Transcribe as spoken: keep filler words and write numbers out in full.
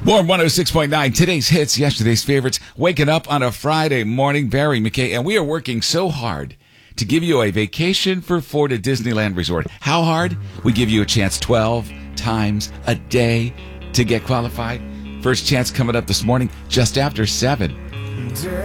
Warm one oh six point nine, today's hits, yesterday's favorites, waking up on a Friday morning. Barry McKay, and we are working so hard to give you a vacation for four to Disneyland Resort. How hard? We give you a chance twelve times a day to get qualified. First chance coming up this morning just after seven.